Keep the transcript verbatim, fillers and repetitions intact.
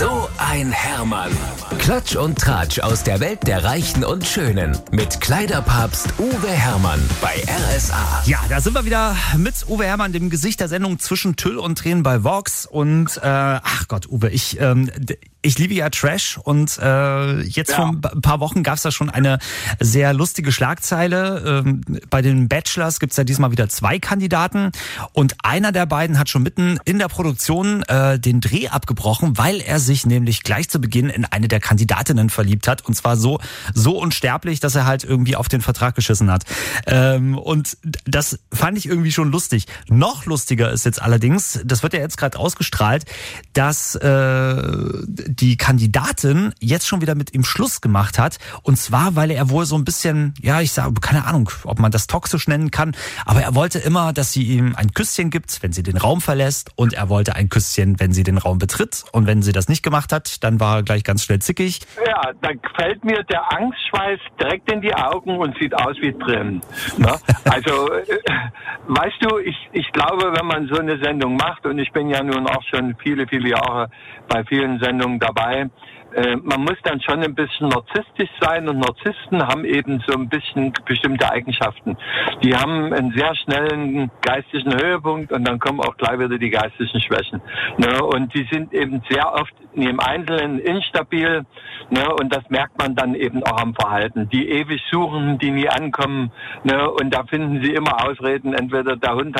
So ein Hermann. Klatsch und Tratsch aus der Welt der Reichen und Schönen. Mit Kleiderpapst Uwe Hermann bei R S A. Ja, da sind wir wieder mit Uwe Hermann, dem Gesicht der Sendung zwischen Tüll und Tränen bei Vox. Und, äh, ach Gott, Uwe, ich... Ähm, Ich liebe ja Trash und äh, jetzt ja. vor ein paar Wochen gab es da schon eine sehr lustige Schlagzeile. Ähm, bei den Bachelors gibt es ja diesmal wieder zwei Kandidaten und einer der beiden hat schon mitten in der Produktion äh, den Dreh abgebrochen, weil er sich nämlich gleich zu Beginn in eine der Kandidatinnen verliebt hat und zwar so so unsterblich, dass er halt irgendwie auf den Vertrag geschissen hat. Ähm, und das fand ich irgendwie schon lustig. Noch lustiger ist jetzt allerdings, das wird ja jetzt gerade ausgestrahlt, dass äh, die Kandidatin jetzt schon wieder mit ihm Schluss gemacht hat. Und zwar, weil er wohl so ein bisschen, ja, ich sage, keine Ahnung, ob man das toxisch nennen kann, aber er wollte immer, dass sie ihm ein Küsschen gibt, wenn sie den Raum verlässt. Und er wollte ein Küsschen, wenn sie den Raum betritt. Und wenn sie das nicht gemacht hat, dann war er gleich ganz schnell zickig. Ja, dann fällt mir der Angstschweiß direkt in die Augen und sieht aus wie drin. Ne? Also, äh, weißt du, ich, ich glaube, wenn man so eine Sendung macht, und ich bin ja nun auch schon viele, viele Jahre bei vielen Sendungen dabei, äh, man muss dann schon ein bisschen narzisstisch sein und Narzissten haben eben so ein bisschen bestimmte Eigenschaften. Die haben einen sehr schnellen geistlichen Höhepunkt und dann kommen auch gleich wieder die geistlichen Schwächen. Ne? Und die sind eben sehr oft im Einzelnen instabil, ne? Und das merkt man dann eben auch am Verhalten. Die ewig suchen, die nie ankommen, ne? Und da finden sie immer Ausreden, entweder der Hund